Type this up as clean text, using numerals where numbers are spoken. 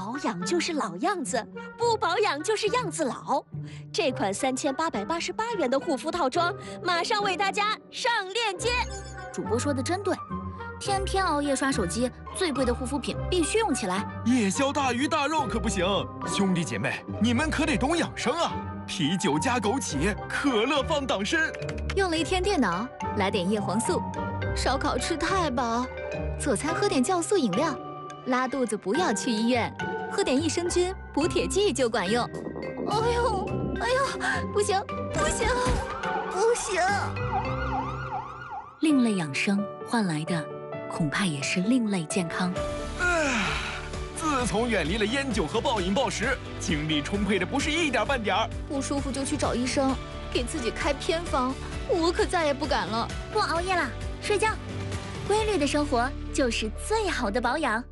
保养就是老样子，不保养就是样子老。这款3888元的护肤套装，马上为大家上链接。 主播说的真对，天天熬夜刷手机，最贵的护肤品必须用起来。 夜宵大鱼大肉可不行，兄弟姐妹，你们可得懂养生啊！啤酒加枸杞，可乐放党参。 用了一天电脑，来点叶黄素。烧烤吃太饱，佐餐喝点酵素饮料。拉肚子不要去医院，喝点益生菌补铁剂就管用。哎呦，不行，不行，不行！另类养生换来的，恐怕也是另类健康。 自从远离了烟酒和暴饮暴食，精力充沛的不是一点半点儿。 不舒服就去找医生，给自己开偏方，我可再也不敢了。 不熬夜了，睡觉，规律的生活就是最好的保养。